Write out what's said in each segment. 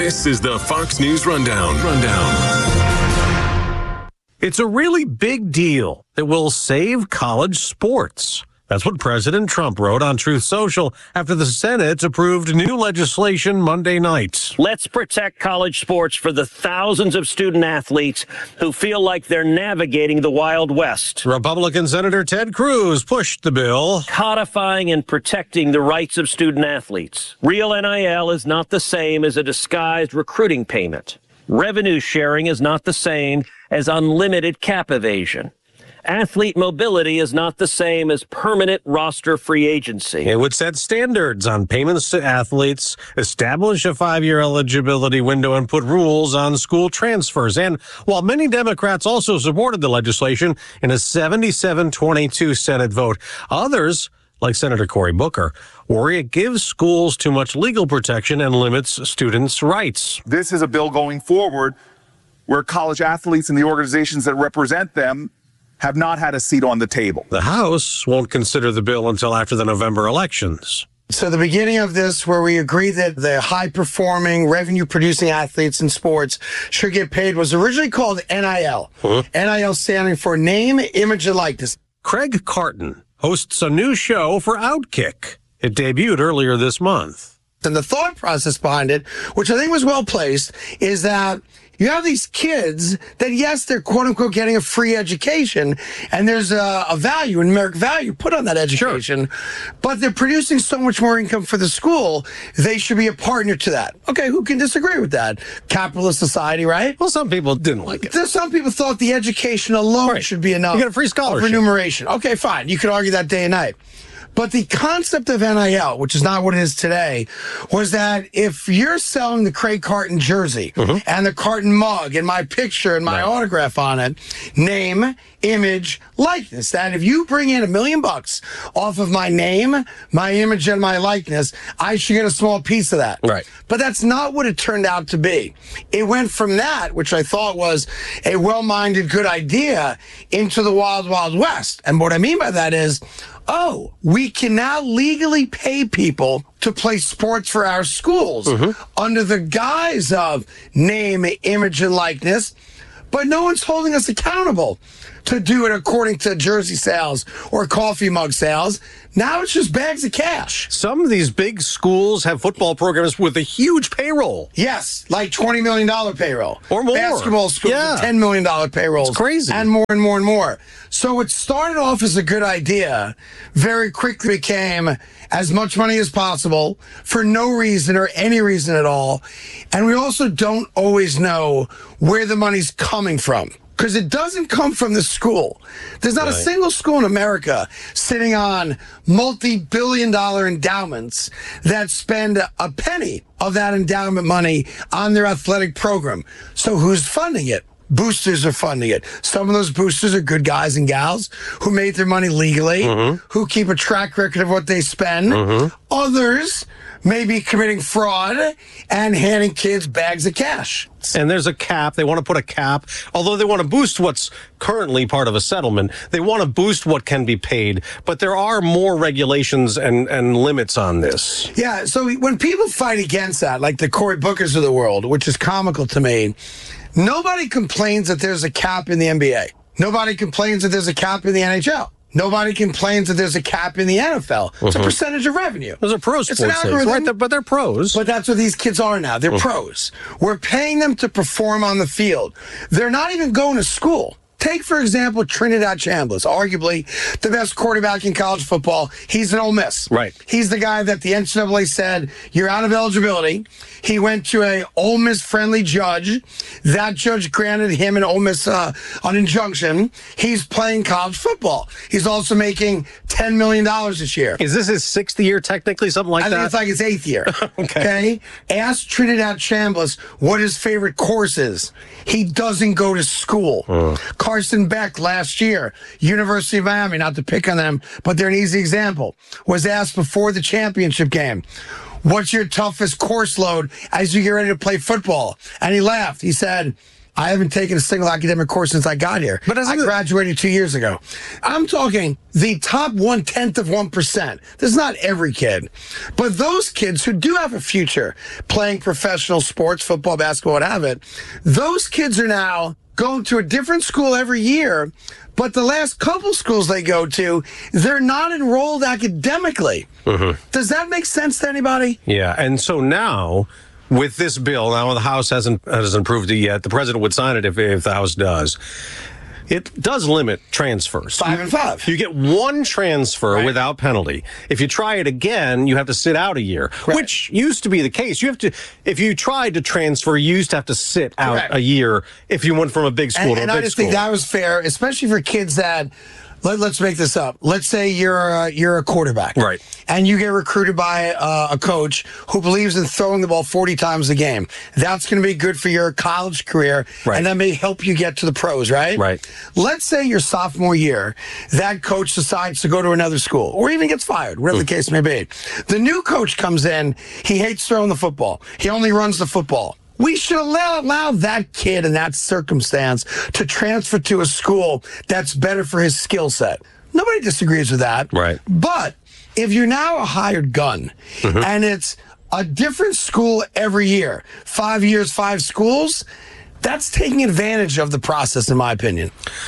This is the Fox News Rundown. It's a really big deal that will save college sports. That's what President Trump wrote on Truth Social after the Senate approved new legislation Monday night. Let's protect college sports for the thousands of student athletes who feel like they're navigating the Wild West. Republican Senator Ted Cruz pushed the bill, Codifying and protecting the rights of student athletes. Real NIL is not the same as a disguised recruiting payment. Revenue sharing is not the same as unlimited cap evasion. Athlete mobility is not the same as permanent roster free agency. It would set standards on payments to athletes, establish a 5-year eligibility window, and put rules on school transfers. And while many Democrats also supported the legislation in a 77-22 Senate vote, others, like Senator Cory Booker, worry it gives schools too much legal protection and limits students' rights. This is a bill going forward where college athletes and the organizations that represent them have not had a seat on the table. The House won't consider the bill until after the November elections. So the beginning of this, where we agree that the high-performing, revenue-producing athletes in sports should get paid, was originally called NIL. NIL standing for Name, Image, and Likeness. Craig Carton hosts a new show for Outkick. It debuted earlier this month. And the thought process behind it, which I think was well placed, is that you have these kids that, yes, they're quote-unquote getting a free education, and there's a value, a numeric value put on that education, but they're producing so much more income for the school, they should be a partner to that. Okay, who can disagree with that? Capitalist society, right? Well, some people didn't like it. Some people thought the education alone should be enough. You get a free scholarship. Of remuneration. Okay, fine. You could argue that day and night. But the concept of NIL, which is not what it is today, was that if you're selling the Craig Carton jersey and the Carton mug and my picture and my autograph on it, name, image, likeness, that if you bring in $1 million off of my name, my image, and my likeness, I should get a small piece of that. Right. But that's not what it turned out to be. It went from that, which I thought was a well-minded, good idea, into the wild, wild west. And what I mean by that is, we can now legally pay people to play sports for our schools under the guise of name, image, and likeness, but no one's holding us accountable to do it according to jersey sales or coffee mug sales. Now it's just bags of cash. Some of these big schools have football programs with a huge payroll. Yes, like $20 million payroll. Or more. Basketball schools with $10 million payrolls. It's crazy. And more and more and more. So it started off as a good idea, very quickly became as much money as possible for no reason or any reason at all. And we also don't always know where the money's coming from, because it doesn't come from the school. There's not a single school in America sitting on multi-billion-dollar endowments that spend a penny of that endowment money on their athletic program. So who's funding it? Boosters are funding it. Some of those boosters are good guys and gals who made their money legally, who keep a track record of what they spend. Others may be committing fraud and handing kids bags of cash. And there's a cap. They want to put a cap. Although they want to boost what's currently part of a settlement, they want to boost what can be paid. But there are more regulations and limits on this. Yeah, so when people fight against that, like the Cory Bookers of the world, which is comical to me, nobody complains that there's a cap in the NBA. Nobody complains that there's a cap in the NHL. Nobody complains that there's a cap in the NFL. It's a percentage of revenue. Those are pro sports. It's an algorithm. Right, but they're pros. But that's what these kids are now. They're pros. We're paying them to perform on the field. They're not even going to school. Take, for example, Trinidad Chambliss, arguably the best quarterback in college football. He's an Ole Miss. Right. He's the guy that the NCAA said, you're out of eligibility. He went to a Ole Miss-friendly judge. That judge granted him and Ole Miss an injunction. He's playing college football. He's also making $10 million this year. Is this his 6th year, technically, something like that? I think it's like his 8th year. Okay. Ask Trinidad Chambliss what his favorite course is. He doesn't go to school. Carson Beck last year, University of Miami, not to pick on them, but they're an easy example, was asked before the championship game, what's your toughest course load as you get ready to play football? And he laughed. He said, I haven't taken a single academic course since I got here. But I graduated 2 years ago. I'm talking the top 1/10 of 1%. This is not every kid. But those kids who do have a future playing professional sports, football, basketball, what have it, those kids are now going to a different school every year. But the last couple schools they go to, they're not enrolled academically. Does that make sense to anybody? Yeah, and so now, with this bill, now the House hasn't approved it yet. The president would sign it if the House does. It does limit transfers. 5 and 5. You get one transfer without penalty. If you try it again, you have to sit out a year, which used to be the case. You have to, if you tried to transfer, you used to have to sit out a year if you went from a big school to a big school. And I just think that was fair, especially for kids that. Let's make this up. Let's say you're a quarterback, right? And you get recruited by a coach who believes in throwing the ball 40 times a game. That's going to be good for your college career, and that may help you get to the pros, right? Right. Let's say your sophomore year, that coach decides to go to another school, or even gets fired, whatever the case may be. The new coach comes in. He hates throwing the football. He only runs the football. We should allow that kid in that circumstance to transfer to a school that's better for his skill set. Nobody disagrees with that. Right. But if you're now a hired gun and it's a different school every year, 5 years, 5 schools, that's taking advantage of the process, in my opinion.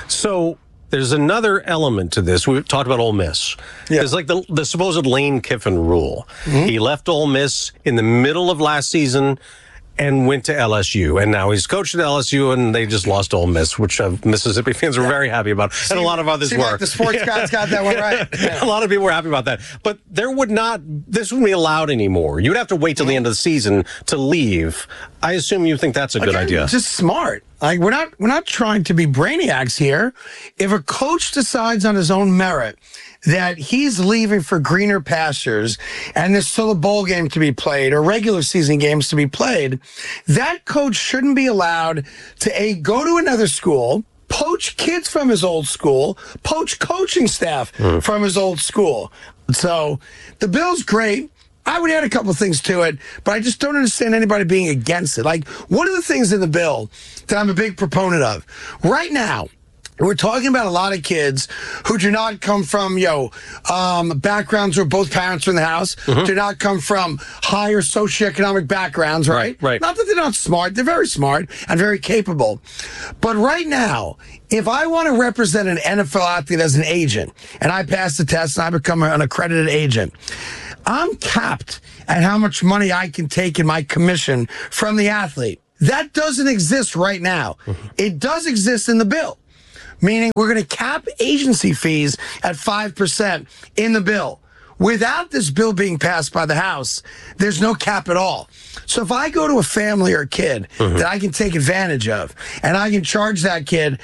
So there's another element to this. We've talked about Ole Miss. Yeah. There's like the supposed Lane Kiffin rule. He left Ole Miss in the middle of last season and went to LSU, and now he's coached at LSU, and they just lost Ole Miss, which Mississippi fans were very happy about, and a lot of others were. Like the sports guys got that one right. A lot of people were happy about that, but this wouldn't be allowed anymore. You would have to wait till the end of the season to leave. I assume you think that's a good idea. Just smart. Like we're not trying to be brainiacs here. If a coach decides on his own merit that he's leaving for greener pastures and there's still a bowl game to be played or regular season games to be played, that coach shouldn't be allowed to go to another school, poach kids from his old school, poach coaching staff from his old school. So the bill's great. I would add a couple of things to it, but I just don't understand anybody being against it. Like, one of the things in the bill that I'm a big proponent of right now, we're talking about a lot of kids who do not come from, backgrounds where both parents are in the house, do not come from higher socioeconomic backgrounds, right? Right. Not that they're not smart. They're very smart and very capable. But right now, if I want to represent an NFL athlete as an agent, and I pass the test and I become an accredited agent, I'm capped at how much money I can take in my commission from the athlete. That doesn't exist right now. It does exist in the bill, meaning we're going to cap agency fees at 5% in the bill. Without this bill being passed by the House, there's no cap at all. So if I go to a family or a kid that I can take advantage of, and I can charge that kid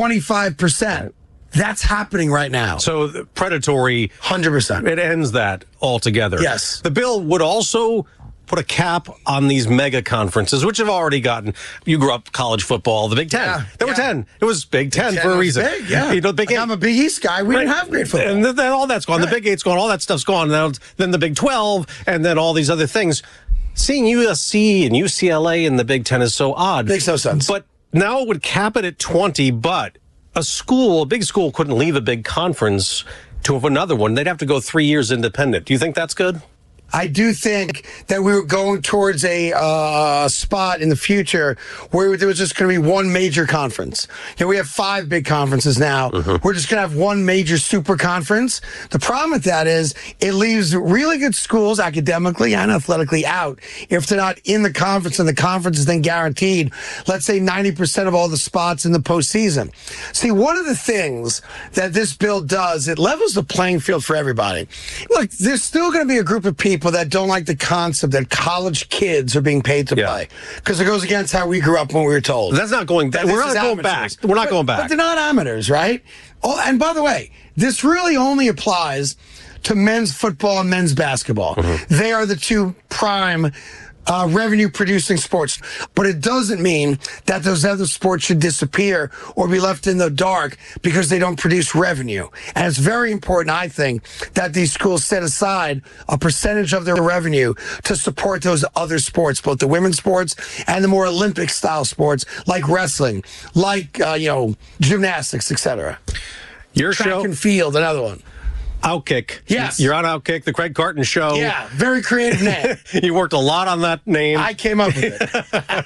25%, that's happening right now. So the predatory, 100%. It ends that altogether. Yes. The bill would also put a cap on these mega conferences, which have already gotten. You grew up college football, the Big Ten. Yeah, there were 10. It was Big Ten for a reason. Big, yeah. You know, Big I'm a Big East guy. We didn't have great football. And then all that's gone. The Big Eight's gone. All that stuff's gone. Now, then the Big 12, and then all these other things. Seeing USC and UCLA in the Big Ten is so odd. Makes no sense. But now it would cap it at 20, but a big school couldn't leave a big conference to another one. They'd have to go 3 years independent. Do you think that's good? I do think that we were going towards a spot in the future where there was just going to be one major conference. We have 5 big conferences now. We're just going to have one major super conference. The problem with that is it leaves really good schools academically and athletically out if they're not in the conference, and the conference is then guaranteed, let's say, 90% of all the spots in the postseason. See, one of the things that this bill does, it levels the playing field for everybody. Look, there's still going to be a group of people that don't like the concept that college kids are being paid to play, because it goes against how we grew up when we were told. That's not going. We're not going back. We're not going back. But they're not amateurs, right? Oh, and by the way, this really only applies to men's football and men's basketball. They are the 2 prime revenue-producing sports. But it doesn't mean that those other sports should disappear or be left in the dark because they don't produce revenue. And it's very important, I think, that these schools set aside a percentage of their revenue to support those other sports, both the women's sports and the more Olympic-style sports like wrestling, like, gymnastics, etc. Your Track show, and field, another one. Outkick. Yes. You're on Outkick, the Craig Carton Show. Yeah, very creative name. You worked a lot on that name. I came up with it.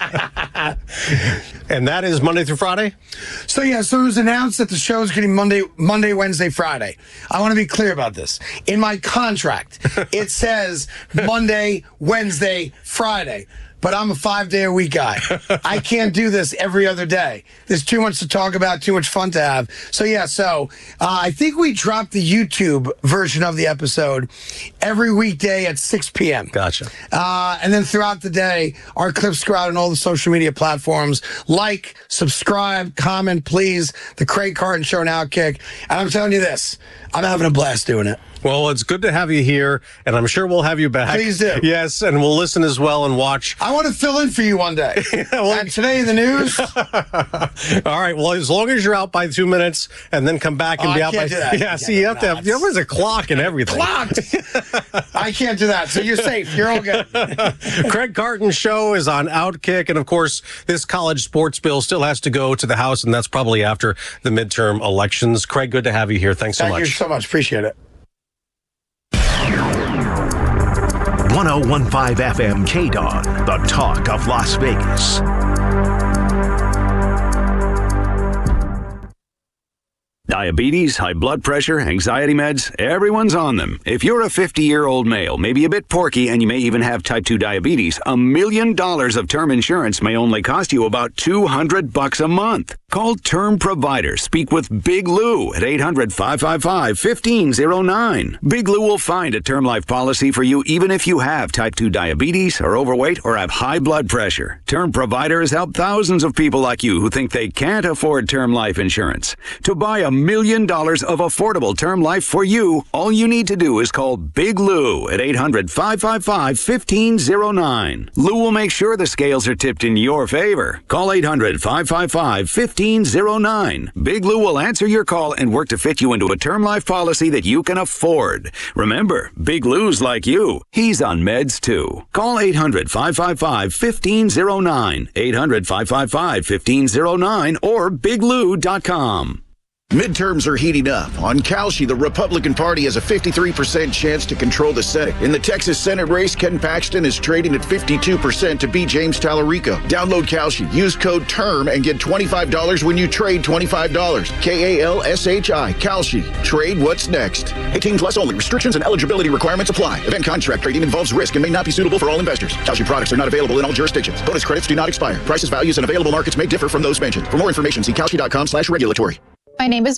And that is Monday through Friday? So it was announced that the show is getting Monday, Wednesday, Friday. I want to be clear about this. In my contract, it says Monday, Wednesday, Friday. But I'm a 5-day-a-week guy. I can't do this every other day. There's too much to talk about, too much fun to have. So I think we dropped the YouTube version of the episode every weekday at 6 p.m. Gotcha. And then throughout the day, our clips go out on all the social media platforms. Like, subscribe, comment, please. The Craig Carton Show and Outkick. And I'm telling you this, I'm having a blast doing it. Well, it's good to have you here, and I'm sure we'll have you back. Please do. Yes, and we'll listen as well and watch. I want to fill in for you one day. And today in the news. All right. Well, as long as you're out by 2 minutes and then come back and be out by. Do that. Yeah. See, you have to have. There's a clock and everything. Clocked. I can't do that. So you're safe. You're all good. Craig Carton Show is on Outkick, and of course, this college sports bill still has to go to the House, and that's probably after the midterm elections. Craig, good to have you here. Thanks so much. Thank you so much. Appreciate it. 1015 FM KDON, the talk of Las Vegas. Diabetes, high blood pressure, anxiety meds, everyone's on them. If you're a 50-year-old male, maybe a bit porky, and you may even have type 2 diabetes, $1 million of term insurance may only cost you about $200 a month. Call Term Provider. Speak with Big Lou at 800-555-1509. Big Lou will find a term life policy for you even if you have type 2 diabetes, are overweight, or have high blood pressure. Term Provider has helped thousands of people like you who think they can't afford term life insurance. To buy $1 million of affordable term life for you, all you need to do is call Big Lou at 800-555-1509. Lou will make sure the scales are tipped in your favor. Call 800-555-1509. Big Lou will answer your call and work to fit you into a term life policy that you can afford. Remember, Big Lou's like you. He's on meds too. Call 800-555-1509, 800-555-1509, or biglou.com. Midterms are heating up. On Kalshi, the Republican Party has a 53% chance to control the Senate. In the Texas Senate race, Ken Paxton is trading at 52% to beat James Tallarico. Download Kalshi, use code TERM, and get $25 when you trade $25. Kalshi. Kalshi. Trade what's next. 18 plus only. Restrictions and eligibility requirements apply. Event contract trading involves risk and may not be suitable for all investors. Kalshi products are not available in all jurisdictions. Bonus credits do not expire. Prices, values, and available markets may differ from those mentioned. For more information, see Kalshi.com/regulatory. My name is